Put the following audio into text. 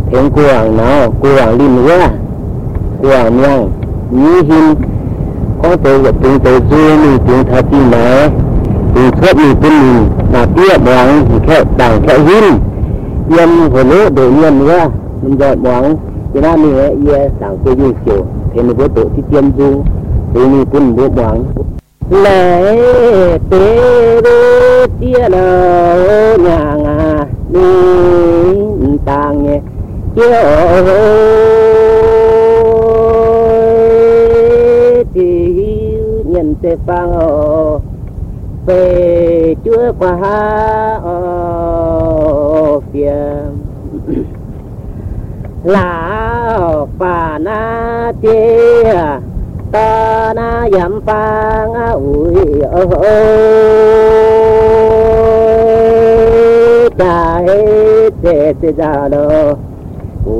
tiếng cuồng nó cuồng linh nữa cuồng nhang như hình có tôi gặp tiếng tôi duyên thì tiếng thật gì mà tiếng suốt như tên mình mà tiếc bằng thì khẽ đằng khẽ hình yếm hồi lúc đổi yếm nữa mình gọi bằng cho nên mình yếm đằng tôi như kiểu thế mình có tổ chức tiêm du thì mình cũng muốn bằng lẽ tế đô tia nào nhà ngà đi tàng nhé chiều thì nhận sẽ phang về chúa qua phiền là phà na chia ta na yam phang ui ơi ta hết sẽ ra đâu